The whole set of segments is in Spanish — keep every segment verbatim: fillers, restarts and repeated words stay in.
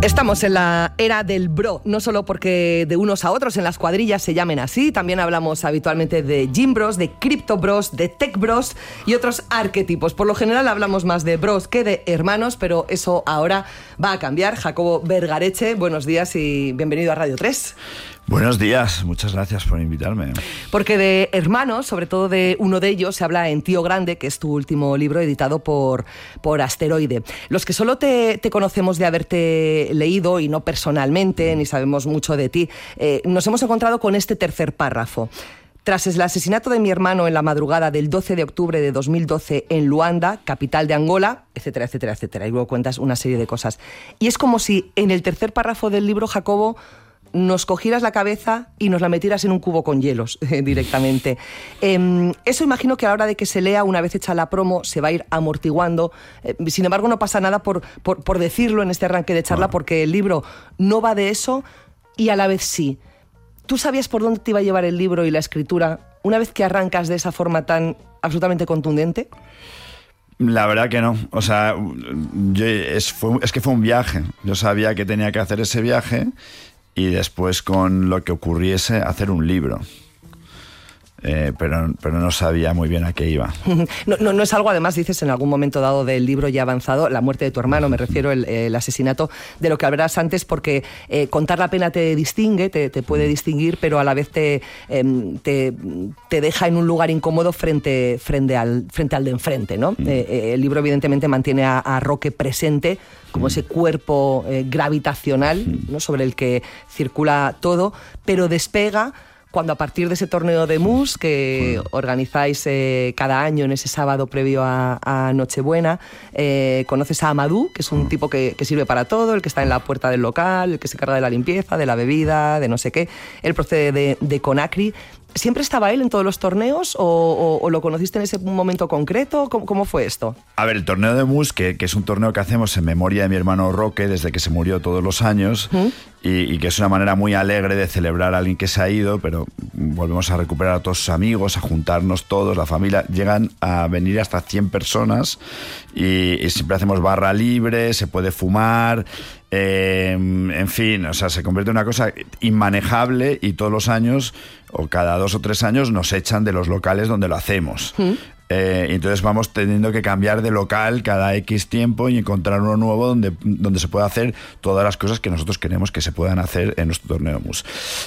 Estamos en la era del bro, no solo porque de unos a otros en las cuadrillas se llamen así, también hablamos habitualmente de gym bros, de crypto bros, de tech bros y otros arquetipos. Por lo general hablamos más de bros que de hermanos, pero eso ahora va a cambiar. Jacobo Vergareche, buenos días y bienvenido a Radio tres. Buenos días, muchas gracias por invitarme. Porque de hermanos, sobre todo de uno de ellos, se habla en Tío Grande, que es tu último libro editado por, por Asteroide. Los que solo te, te conocemos de haberte leído, y no personalmente, ni sabemos mucho de ti, eh, nos hemos encontrado con este tercer párrafo. Tras el asesinato de mi hermano en la madrugada del doce de octubre de dos mil doce en Luanda, capital de Angola, etcétera, etcétera, etcétera. Y luego cuentas una serie de cosas. Y es como si en el tercer párrafo del libro, Jacobo, nos cogieras la cabeza y nos la metieras en un cubo con hielos eh, directamente. Eh, eso imagino que a la hora de que se lea, una vez hecha la promo, se va a ir amortiguando. Eh, sin embargo, no pasa nada por, por, por decirlo en este arranque de charla, porque el libro no va de eso y a la vez sí. ¿Tú sabías por dónde te iba a llevar el libro y la escritura una vez que arrancas de esa forma tan absolutamente contundente? La verdad que no. O sea, yo, es, fue, es que fue un viaje. Yo sabía que tenía que hacer ese viaje y después, con lo que ocurriese, hacer un libro. Eh, pero, pero no sabía muy bien a qué iba. No, no, no es algo, además, dices en algún momento dado del libro ya avanzado, la muerte de tu hermano, me refiero, el, el asesinato, de lo que hablarás antes, porque eh, contar la pena te distingue, te, te puede distinguir, pero a la vez te, eh, te, te deja en un lugar incómodo frente, frente, al, frente al de enfrente, ¿no? Mm. Eh, el libro, evidentemente, mantiene a, a Roque presente como ese cuerpo eh, gravitacional, ¿no?, sobre el que circula todo, pero despega cuando, a partir de ese torneo de mus que organizáis eh, cada año en ese sábado previo a, a Nochebuena, eh, conoces a Amadou, que es un tipo que, que sirve para todo, el que está en la puerta del local, el que se encarga de la limpieza, de la bebida, de no sé qué. Él procede de, de Conakry. ¿Siempre estaba él en todos los torneos o, o, o lo conociste en ese momento concreto? ¿Cómo, cómo fue esto? A ver, el torneo de mus, que, que es un torneo que hacemos en memoria de mi hermano Roque desde que se murió todos los años, ¿Mm? y, y que es una manera muy alegre de celebrar a alguien que se ha ido, pero volvemos a recuperar a todos sus amigos, a juntarnos todos, la familia. Llegan a venir hasta cien personas y, y siempre hacemos barra libre, se puede fumar. Eh, en fin, o sea, se convierte en una cosa inmanejable y todos los años o cada dos o tres años nos echan de los locales donde lo hacemos. ¿Mm? Eh, entonces vamos teniendo que cambiar de local cada X tiempo y encontrar uno nuevo donde, donde se pueda hacer todas las cosas que nosotros queremos que se puedan hacer en nuestro torneo mus.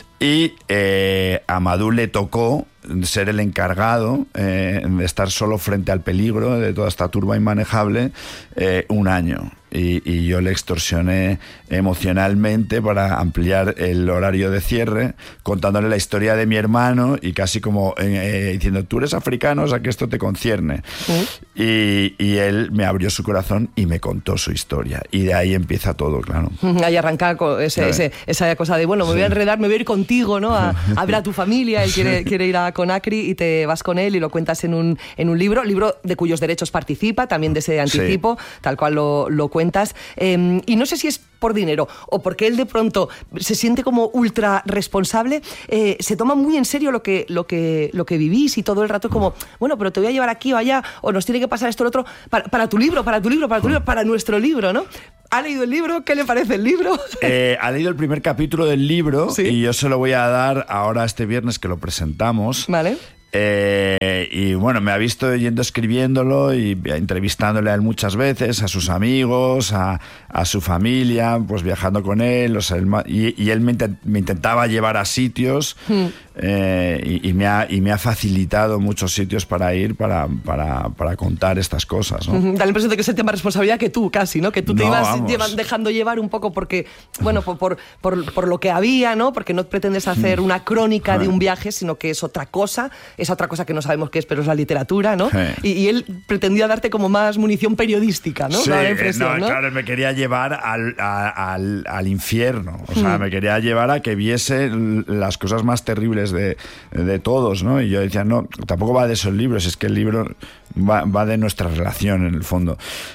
Y eh, a Amadou le tocó ser el encargado eh, de estar solo frente al peligro de toda esta turba inmanejable eh, un año. Y, y yo le extorsioné emocionalmente para ampliar el horario de cierre, contándole la historia de mi hermano y casi como eh, diciendo, tú eres africano, o sea que esto te concierne. ¿Sí? Y, y él me abrió su corazón y me contó su historia. Y de ahí empieza todo, claro. Ahí arranca ese, ese, esa cosa de, bueno, me voy a enredar, me voy a ir contigo, ¿no? A, a ver a tu familia. Él quiere, quiere ir a Conakry y te vas con él y lo cuentas en un, en un libro, libro de cuyos derechos participa, también de ese anticipo, sí, tal cual lo, lo cuentas. Eh, y no sé si es por dinero o porque él de pronto se siente como ultra responsable, eh, se toma muy en serio lo que, lo, que, lo que vivís y todo el rato como, bueno, pero te voy a llevar aquí o allá o nos tiene que pasar esto o lo otro para, para tu libro, para tu libro, para tu libro, para nuestro libro, ¿no? ¿Ha leído el libro? ¿Qué le parece el libro? Eh, ha leído el primer capítulo del libro, ¿sí?, y yo se lo voy a dar ahora este viernes que lo presentamos. Vale. Eh, y bueno, me ha visto yendo escribiéndolo y entrevistándole a él muchas veces, a sus amigos, a, a su familia, pues viajando con él, o sea, él y, y él me, intent, me intentaba llevar a sitios hmm. eh, y, y, me ha, y me ha facilitado muchos sitios para ir para, para, para contar estas cosas, ¿no? Da la impresión de que es el tema de responsabilidad que tú casi, ¿no? Que tú te no, ibas llevan, dejando llevar un poco porque, bueno, por, por, por, por lo que había, ¿no? Porque no pretendes hacer una crónica de un viaje, sino que es otra cosa. Es otra cosa que no sabemos qué es, pero es la literatura, ¿no? Sí. Y, y él pretendía darte como más munición periodística, ¿no? Sí, la impresión, no, ¿no? Claro, me quería llevar al, a, al, al infierno. O sea, mm. me quería llevar a que viese las cosas más terribles de, de todos, ¿no? Y yo decía, no, tampoco va de esos libros, es que el libro va, va de nuestra relación, en el fondo.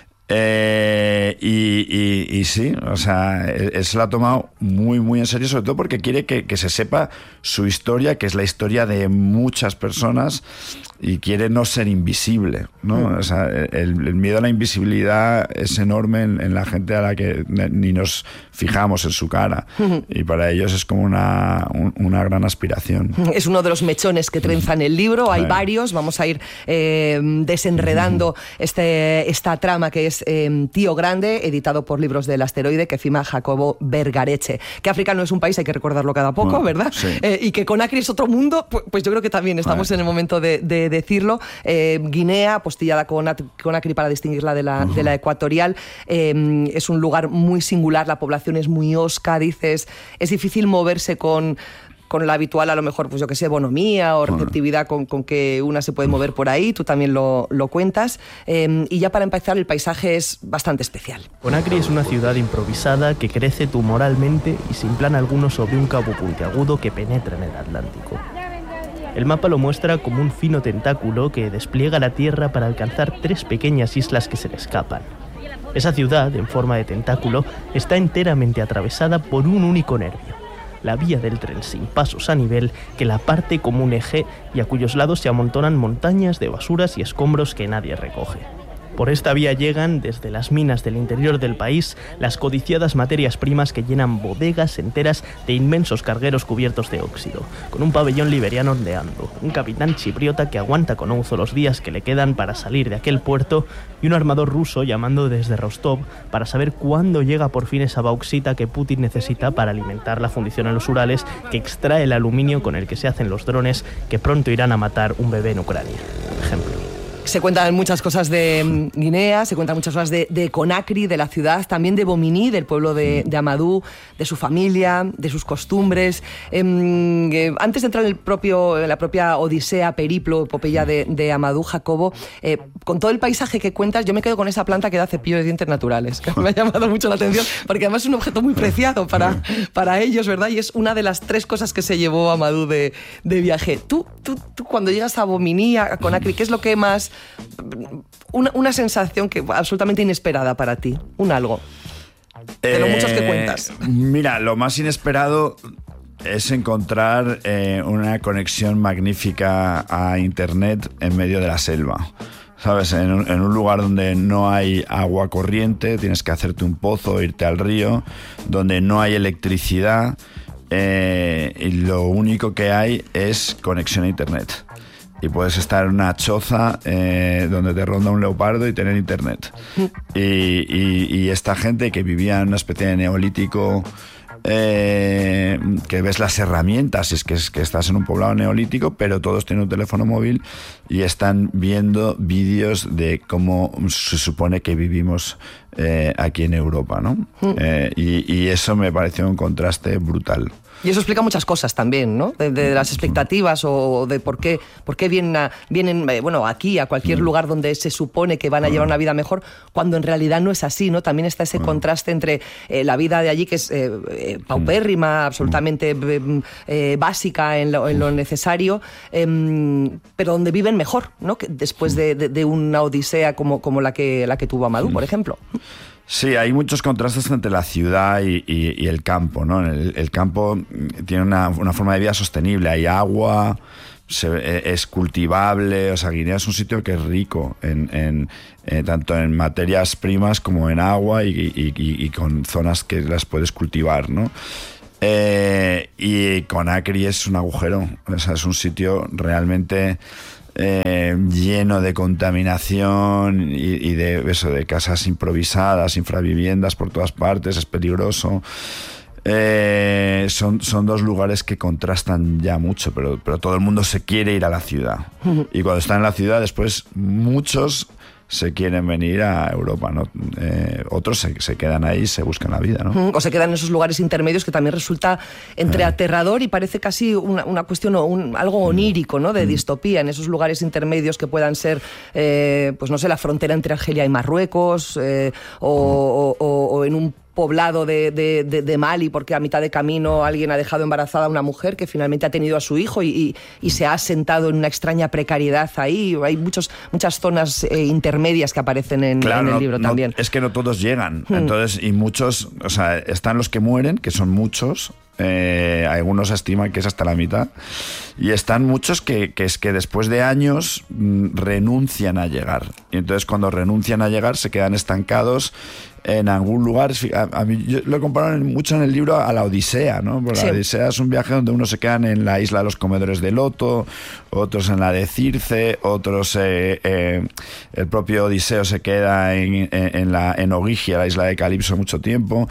Eh, y, y, y sí, o sea, él, él se lo ha tomado muy, muy en serio, sobre todo porque quiere que, que se sepa su historia, que es la historia de muchas personas y quiere no ser invisible, ¿no? Mm. O sea, el, el miedo a la invisibilidad es enorme en, en la gente a la que ni nos fijamos en su cara, mm. y para ellos es como una, un, una gran aspiración. Es uno de los mechones que trenzan el libro, hay sí. varios, vamos a ir eh, desenredando mm. este, esta trama que es eh, Tío Grande, editado por Libros del Asteroide, que firma Jacobo Vergareche. Que África no es un país, hay que recordarlo cada poco, bueno, ¿verdad? Sí. Eh, y que Conakry es otro mundo, pues, pues yo creo que también estamos vale. en el momento de, de decirlo. Eh, Guinea, apostillada con Conakry para distinguirla de la, uh-huh. de la ecuatorial, eh, es un lugar muy singular, la población es muy hosca, dices, es difícil moverse con... con la habitual, a lo mejor, pues yo que sé, bonomía o receptividad con, con que una se puede mover por ahí, tú también lo, lo cuentas. Eh, y ya para empezar, el paisaje es bastante especial. Conakry es una ciudad improvisada que crece tumoralmente y sin plan alguno sobre un cabo puntiagudo que penetra en el Atlántico. El mapa lo muestra como un fino tentáculo que despliega la tierra para alcanzar tres pequeñas islas que se le escapan. Esa ciudad, en forma de tentáculo, está enteramente atravesada por un único nervio, la vía del tren sin pasos a nivel que la parte como un eje y a cuyos lados se amontonan montañas de basuras y escombros que nadie recoge. Por esta vía llegan, desde las minas del interior del país, las codiciadas materias primas que llenan bodegas enteras de inmensos cargueros cubiertos de óxido, con un pabellón liberiano ondeando, un capitán chipriota que aguanta con onzo los días que le quedan para salir de aquel puerto y un armador ruso llamando desde Rostov para saber cuándo llega por fin esa bauxita que Putin necesita para alimentar la fundición en los Urales que extrae el aluminio con el que se hacen los drones que pronto irán a matar un bebé en Ucrania, por ejemplo. Se cuentan muchas cosas de Guinea, se cuentan muchas cosas de, de Conakry, de la ciudad, también de Bomini, del pueblo de, de Amadou, de su familia, de sus costumbres. Eh, eh, antes de entrar en, el propio, en la propia odisea, periplo, epopeya de, de Amadou, Jacobo, eh, con todo el paisaje que cuentas, yo me quedo con esa planta que da cepillo de dientes naturales, que me ha llamado mucho la atención, porque además es un objeto muy preciado para, para ellos, ¿verdad? Y es una de las tres cosas que se llevó Amadou de, de viaje. Tú, tú, tú, cuando llegas a Bomini, a Conakry, ¿qué es lo que más... Una, una sensación que absolutamente inesperada para ti, un algo de lo eh, muchos que cuentas? Mira, lo más inesperado es encontrar eh, una conexión magnífica a internet en medio de la selva. ¿Sabes? En un, en un lugar donde no hay agua corriente, tienes que hacerte un pozo, irte al río, donde no hay electricidad, eh, y lo único que hay es conexión a internet. Y puedes estar en una choza eh, donde te ronda un leopardo y tener internet. Y, y, y esta gente que vivía en una especie de neolítico, eh, que ves las herramientas, es que, es que estás en un poblado neolítico, pero todos tienen un teléfono móvil y están viendo vídeos de cómo se supone que vivimos eh, aquí en Europa, ¿no? Mm. Eh, y, y eso me pareció un contraste brutal. Y eso explica muchas cosas también, ¿no? De, de las expectativas o de por qué, por qué vienen, a, vienen bueno, aquí, a cualquier lugar donde se supone que van a llevar una vida mejor, cuando en realidad no es así, ¿no? También está ese contraste entre eh, la vida de allí, que es eh, eh, paupérrima, absolutamente eh, básica en lo, en lo necesario, eh, pero donde viven mejor, ¿no? Que después de, de, de una odisea como, como la, que, la que tuvo Amadou, por ejemplo. Sí, hay muchos contrastes entre la ciudad y, y, y el campo, ¿no? El, el campo tiene una, una forma de vida sostenible, hay agua, se, es cultivable, o sea, Guinea es un sitio que es rico en, en eh, tanto en materias primas como en agua y, y, y, y con zonas que las puedes cultivar, ¿no? Eh, y Conakry es un agujero, o sea, es un sitio realmente... Eh, lleno de contaminación y, y de eso, de casas improvisadas, infraviviendas por todas partes, es peligroso. Eh, son, son dos lugares que contrastan ya mucho, pero, pero todo el mundo se quiere ir a la ciudad. Y cuando están en la ciudad, después muchos se quieren venir a Europa, ¿no? Eh, otros se, se quedan ahí y se buscan la vida, ¿no? O se quedan en esos lugares intermedios que también resulta entre eh. aterrador y parece casi una, una cuestión o un, algo onírico, ¿no? De mm. distopía, en esos lugares intermedios que puedan ser, eh, pues no sé, la frontera entre Argelia y Marruecos, eh, o, mm. o, o, o en un poblado de, de, de, de Mali, porque a mitad de camino alguien ha dejado embarazada a una mujer que finalmente ha tenido a su hijo y, y, y se ha asentado en una extraña precariedad ahí. Hay muchos, muchas zonas eh, intermedias que aparecen en, claro, en el libro no, también. No, es que no todos llegan. Hmm. Entonces, y muchos, o sea, están los que mueren, que son muchos, eh, algunos estiman que es hasta la mitad, y están muchos que, que es que después de años mm, renuncian a llegar, y entonces cuando renuncian a llegar se quedan estancados en algún lugar. A, a mí, yo lo comparo mucho en el libro a la Odisea, ¿no? Porque sí. La Odisea es un viaje donde unos se quedan en la isla de los comedores de loto, otros en la de Circe, otros eh, eh, el propio Odiseo se queda en, en, en la en Ogygia, la isla de Calipso, mucho tiempo.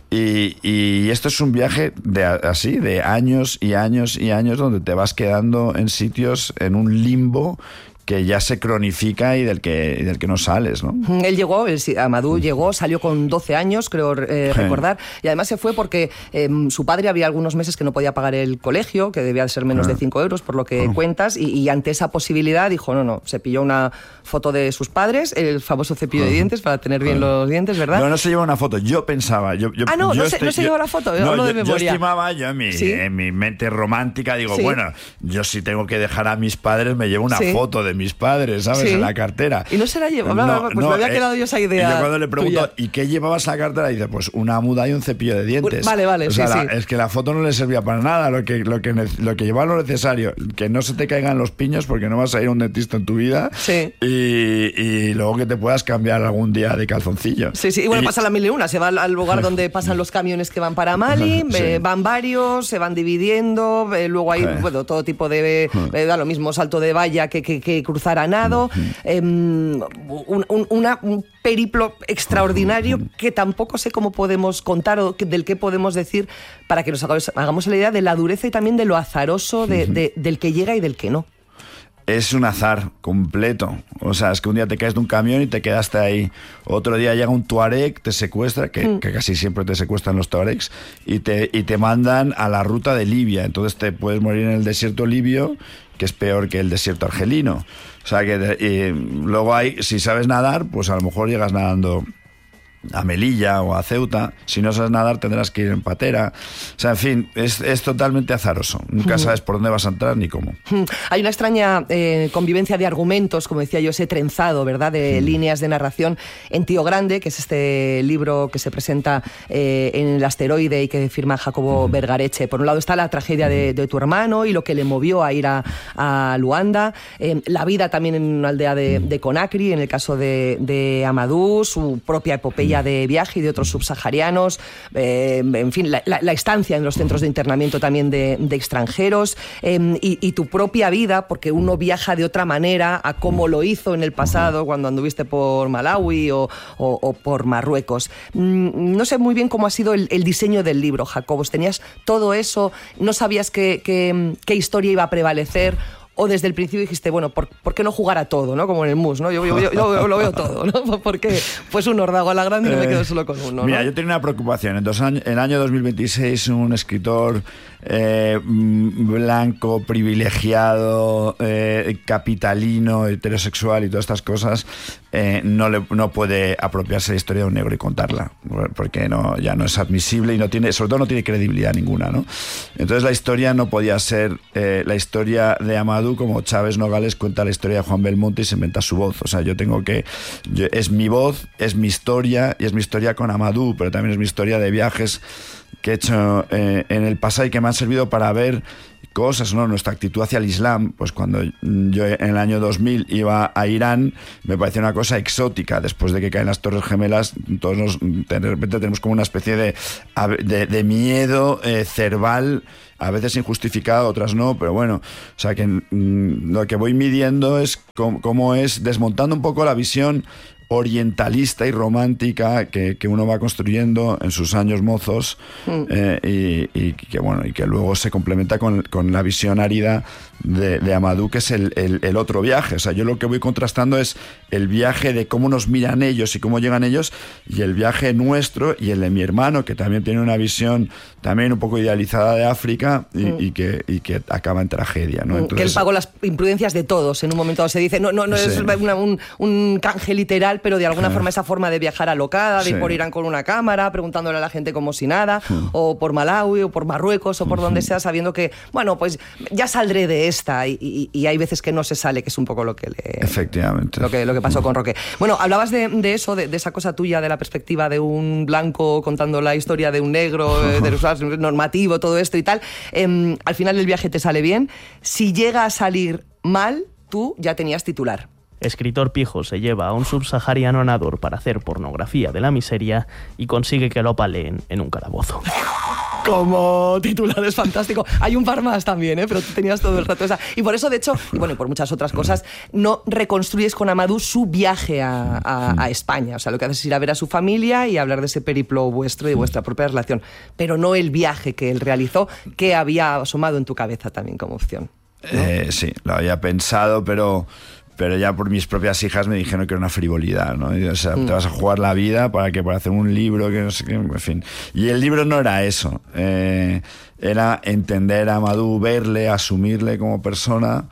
Y, y esto es un viaje de así, de años y años y años, donde te vas quedando en sitios, en un limbo que ya se cronifica y del que, y del que no sales, ¿no? Él llegó, el, Amadou llegó, salió con doce años, creo eh, sí. recordar, y además se fue porque eh, su padre había algunos meses que no podía pagar el colegio, que debía de ser menos ah. de cinco euros, por lo que oh. cuentas, y, y ante esa posibilidad dijo, no, no, se pilló una foto de sus padres, el famoso cepillo oh. de dientes, para tener bien oh. los dientes, ¿verdad? No, no se lleva una foto, yo pensaba... Yo, yo, ah, no, yo no, se, estoy, no se yo, llevó la foto, no, hablo yo, de memoria. Yo estimaba, yo en mi, ¿Sí? en mi mente romántica, digo, ¿Sí? bueno, yo si tengo que dejar a mis padres, me llevo una ¿Sí? foto de mis padres, ¿sabes? ¿Sí? En la cartera. Y no se la lleva, no, pues no, me había quedado eh, yo esa idea. Y yo cuando le pregunto, tuya. ¿y qué llevabas en la cartera? Dice, pues una muda y un cepillo de dientes. Vale, vale, o sea, sí, la, sí. Es que la foto no le servía para nada, lo que, lo que, lo que llevaba lo necesario, que no se te caigan los piños porque no vas a ir a un dentista en tu vida, sí. y, y luego que te puedas cambiar algún día de calzoncillo. Sí, sí, y bueno, y, pasa la mil y una, se va al, al lugar donde pasan los camiones que van para Mali, sí. eh, van varios, se van dividiendo, eh, luego hay sí. bueno, todo tipo de, eh, da lo mismo salto de valla que, que, que cruzar a nado, eh, un, un, una, un periplo extraordinario que tampoco sé cómo podemos contar o que, del que podemos decir para que nos hagamos, hagamos la idea de la dureza y también de lo azaroso de, de, del que llega y del que no. Es un azar completo. O sea, es que un día te caes de un camión y te quedaste ahí. Otro día llega un tuareg, te secuestra, que, mm. que casi siempre te secuestran los tuaregs, y te, y te mandan a la ruta de Libia. Entonces te puedes morir en el desierto libio, que es peor que el desierto argelino. O sea, que y luego hay, si sabes nadar, pues a lo mejor llegas nadando a Melilla o a Ceuta. Si no sabes nadar, tendrás que ir en patera. O sea, en fin, es, es totalmente azaroso. Nunca sabes por dónde vas a entrar ni cómo. Hay una extraña eh, convivencia de argumentos, como decía yo, ese trenzado, ¿verdad?, de sí. líneas de narración en Tío Grande, que es este libro que se presenta eh, en El Asteroide y que firma Jacobo mm. Vergareche. Por un lado está la tragedia de, de tu hermano y lo que le movió a ir a, a Luanda, eh, la vida también en una aldea de, de Conakry, en el caso de, de Amadou, su propia epopeya de viaje y de otros subsaharianos, eh, en fin, la, la, la estancia en los centros de internamiento también de, de extranjeros, eh, y, y tu propia vida, porque uno viaja de otra manera a cómo lo hizo en el pasado cuando anduviste por Malawi o, o, o por Marruecos. Mm, no sé muy bien cómo ha sido el, el diseño del libro, Jacobos. ¿Tenías todo eso? ¿No sabías qué, qué, qué historia iba a prevalecer? ¿O desde el principio dijiste, bueno, ¿por, ¿por qué no jugar a todo, ¿no? Como en el mus, ¿no? Yo, yo, yo, yo lo veo todo, ¿no? Porque pues un ordago a la grande y no me quedo solo con uno, ¿no? Mira, yo tenía una preocupación. Entonces, en el año dos mil veintiséis, un escritor eh, blanco, privilegiado, eh, capitalino, heterosexual y todas estas cosas, eh, no, le, no puede apropiarse de la historia de un negro y contarla, porque no, ya no es admisible y no tiene, sobre todo no tiene credibilidad ninguna, ¿no? Entonces la historia no podía ser eh, la historia de Amadou como Chávez Nogales cuenta la historia de Juan Belmonte y se inventa su voz. O sea, yo tengo que... Yo, es mi voz, es mi historia, y es mi historia con Amadou, pero también es mi historia de viajes que he hecho eh, en el pasado y que me han servido para ver cosas, ¿no? Nuestra actitud hacia el Islam, pues cuando yo en el año dos mil iba a Irán, me parecía una cosa exótica. Después de que caen las Torres Gemelas, todos nos, de repente tenemos como una especie de, de, de miedo eh, cerval, a veces injustificado, otras no, pero bueno, o sea que mmm, lo que voy midiendo es cómo, cómo es desmontando un poco la visión orientalista y romántica que, que uno va construyendo en sus años mozos, mm. eh, y, y que bueno, y que luego se complementa con, con la visión árida de, de Amadou, que es el, el, el otro viaje. O sea, yo lo que voy contrastando es el viaje de cómo nos miran ellos y cómo llegan ellos, y el viaje nuestro y el de mi hermano, que también tiene una visión también un poco idealizada de África y, mm. y, que, y que acaba en tragedia, ¿no? Entonces, que él pagó las imprudencias de todos en un momento dado. Se dice, no, no, no sí. es una, un, un canje literal, pero de alguna forma esa forma de viajar alocada, de Sí. ir por Irán con una cámara, preguntándole a la gente como si nada, mm. o por Malawi, o por Marruecos, o por mm-hmm. donde sea, sabiendo que, bueno, pues ya saldré de esta, y, y, y hay veces que no se sale, que es un poco lo que le... Efectivamente. Lo que, lo que pasó mm. con Roque. Bueno, hablabas de, de eso, de, de esa cosa tuya, de la perspectiva de un blanco contando la historia de un negro, de los normativo, todo esto y tal. Eh, al final el viaje te sale bien. Si llega a salir mal, tú ya tenías titular. Escritor pijo se lleva a un subsahariano nadador para hacer pornografía de la miseria y consigue que lo paleen en un calabozo. Como titular es fantástico. Hay un par más también, ¿eh? Pero tú tenías todo el rato esa. Y por eso, de hecho, y bueno, y por muchas otras cosas, no reconstruyes con Amadou su viaje a, a, a España. O sea, lo que haces es ir a ver a su familia y hablar de ese periplo vuestro y de vuestra propia relación. Pero no el viaje que él realizó, que había asomado en tu cabeza también como opción, ¿no? Eh, sí, lo había pensado, pero... pero ya por mis propias hijas me dijeron que era una frivolidad, ¿no? Y, o sea, mm. te vas a jugar la vida para que para hacer un libro, que no sé qué, en fin. Y el libro no era eso, eh, era entender a Amadou, verle, asumirle como persona,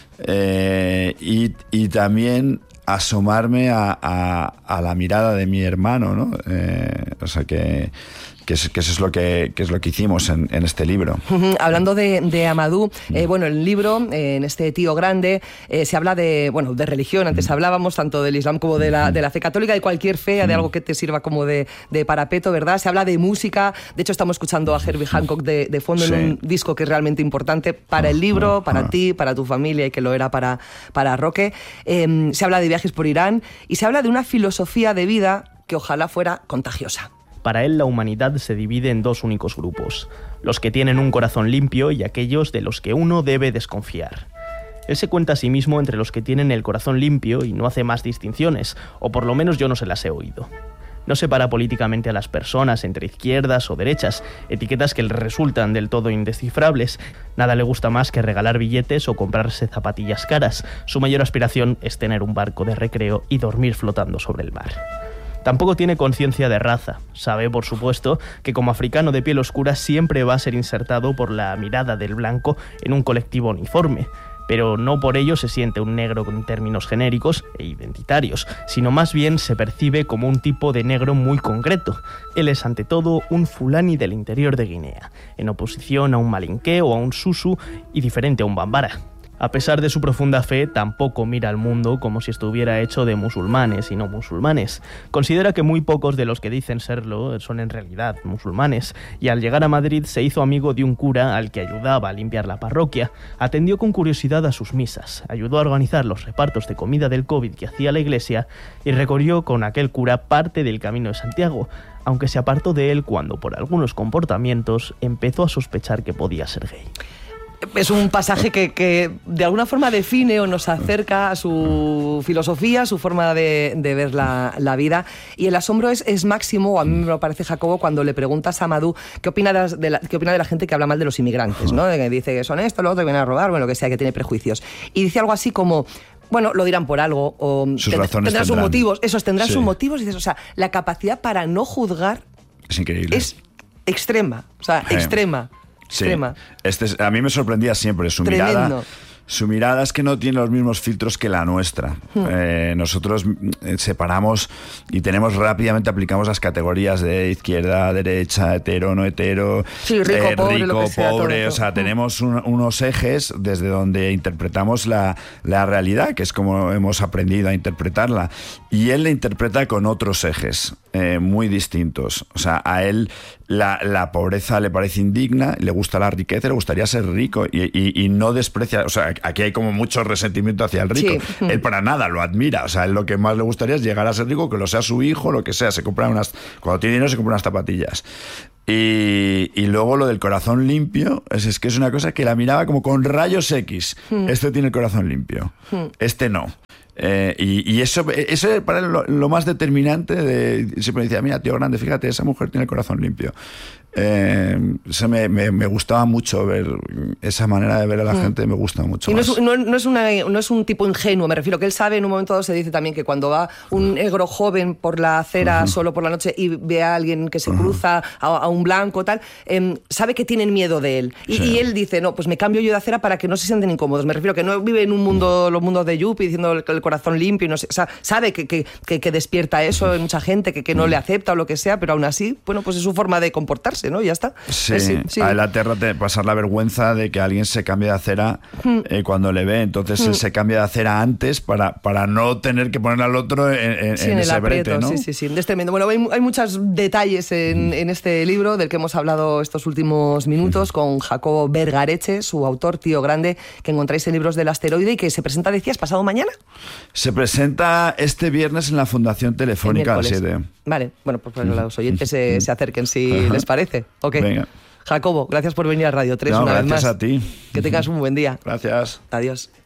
eh, y, y también asomarme a, a, a la mirada de mi hermano, ¿no? Eh, o sea que... Que, es, que eso es lo que, que es lo que hicimos en, en este libro. Hablando de, de Amadou, eh, bueno, el libro, eh, en este Tío Grande, eh, se habla de, bueno, de religión. Antes hablábamos tanto del Islam como de la, de la fe católica, de cualquier fe, de algo que te sirva como de, de parapeto, ¿verdad? Se habla de música. De hecho, estamos escuchando a Herbie Hancock de, de fondo, sí, en un disco que es realmente importante para el libro, para ti, para tu familia, y que lo era para, para Roque. Eh, se habla de viajes por Irán y se habla de una filosofía de vida que ojalá fuera contagiosa. Para él, la humanidad se divide en dos únicos grupos: los que tienen un corazón limpio y aquellos de los que uno debe desconfiar. Él se cuenta a sí mismo entre los que tienen el corazón limpio y no hace más distinciones, o por lo menos yo no se las he oído. No separa políticamente a las personas entre izquierdas o derechas, etiquetas que le resultan del todo indescifrables. Nada le gusta más que regalar billetes o comprarse zapatillas caras. Su mayor aspiración es tener un barco de recreo y dormir flotando sobre el mar. Tampoco tiene conciencia de raza. Sabe, por supuesto, que como africano de piel oscura siempre va a ser insertado por la mirada del blanco en un colectivo uniforme, pero no por ello se siente un negro en términos genéricos e identitarios, sino más bien se percibe como un tipo de negro muy concreto. Él es ante todo un fulani del interior de Guinea, en oposición a un malinqué o a un susu y diferente a un bambara. A pesar de su profunda fe, tampoco mira al mundo como si estuviera hecho de musulmanes y no musulmanes. Considera que muy pocos de los que dicen serlo son en realidad musulmanes, y al llegar a Madrid se hizo amigo de un cura al que ayudaba a limpiar la parroquia, atendió con curiosidad a sus misas, ayudó a organizar los repartos de comida del COVID que hacía la iglesia y recorrió con aquel cura parte del Camino de Santiago, aunque se apartó de él cuando, por algunos comportamientos, empezó a sospechar que podía ser gay. Es un pasaje que, que de alguna forma define o nos acerca a su filosofía, a su forma de, de ver la, la vida. Y el asombro es, es máximo, a mí me lo parece, Jacobo, cuando le preguntas a Amadou qué opina de, las, de la, qué opina de la gente que habla mal de los inmigrantes, ¿no? Que dice que son esto, lo otro, que vienen a robar, bueno, lo que sea, que tiene prejuicios. Y dice algo así como... Bueno, lo dirán por algo, o sus ten, razones tendrán sus motivos, esos tendrán sí. sus motivos, y dices, o sea, la capacidad para no juzgar es increíble. Es extrema, o sea, sí. extrema. Sí. Extrema. Este es, a mí me sorprendía siempre su Tremendo. mirada. Su mirada es que no tiene los mismos filtros que la nuestra. Hmm. Eh, nosotros separamos y tenemos rápidamente, aplicamos las categorías de izquierda, derecha, hetero, no hetero, sí, rico, eh, pobre, rico, lo que sea, pobre. todo O sea, hmm. tenemos un, unos ejes desde donde interpretamos la, la realidad, que es como hemos aprendido a interpretarla. Y él la interpreta con otros ejes eh, muy distintos. O sea, a él la, la pobreza le parece indigna, le gusta la riqueza, le gustaría ser rico y, y, y no desprecia... O sea, aquí hay como mucho resentimiento hacia el rico. Sí. Él para nada lo admira. O sea, él lo que más le gustaría es llegar a ser rico, que lo sea su hijo, lo que sea. Se compra unas... Cuando tiene dinero se compra unas zapatillas. Y, y luego lo del corazón limpio, es, es que es una cosa que la miraba como con rayos X. Hmm. Este tiene el corazón limpio. Hmm. Este no. Eh, y, y eso, eso es para él lo, lo más determinante de, siempre me decía, mira, tío grande, fíjate, esa mujer tiene el corazón limpio. Eh, se me, me, me gustaba mucho ver esa manera de ver a la mm. gente, me gusta mucho y no más. Es, no, no, es una, no es un tipo ingenuo, me refiero, que él sabe, en un momento dado se dice también que cuando va un negro joven por la acera uh-huh. solo por la noche y ve a alguien que se uh-huh. cruza, a, a un blanco tal, eh, sabe que tienen miedo de él. Y, sí. y él dice, no, pues me cambio yo de acera para que no se sienten incómodos. Me refiero que no vive en un mundo, los mundos de Yuppie, diciendo el, el corazón limpio, y no sé, o sea, sabe que, que, que, que despierta eso en mucha gente, que, que no le acepta o lo que sea, pero aún así, bueno, pues es su forma de comportarse, ¿no? Y ya está. Sí, eh, sí, sí. A él aterra de pasar la vergüenza de que alguien se cambie de acera mm. eh, cuando le ve, entonces mm. él se cambia de acera antes para, para no tener que poner al otro en, en, sí, en en ese aprieto, brete, ¿no? Sí, sí, sí, es tremendo. Bueno, hay, hay muchos detalles en, en este libro del que hemos hablado estos últimos minutos mm. con Jacobo Vergareche, su autor, Tío Grande, que encontráis en Libros del Asteroide y que se presenta, decías, pasado mañana. Se presenta este viernes en la Fundación Telefónica a las siete. Vale, bueno, pues para los oyentes se, se acerquen si uh-huh. les parece. Okay. Venga. Jacobo, gracias por venir a Radio tres no, una vez más. Gracias a ti. Que tengas un buen día. Gracias. Adiós.